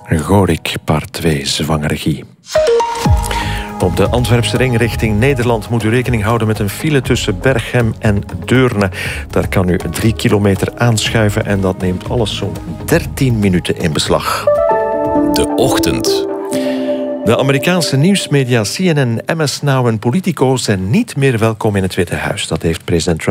Gorik, part 2, zwangeregie. Op de Antwerpse ring richting Nederland moet u rekening houden met een file tussen Berchem en Deurne. Daar kan u 3 kilometer aanschuiven en dat neemt alles zo'n 13 minuten in beslag. De Ochtend. De Amerikaanse nieuwsmedia CNN, MS Now en Politico zijn niet meer welkom in het Witte Huis. Dat heeft president Trump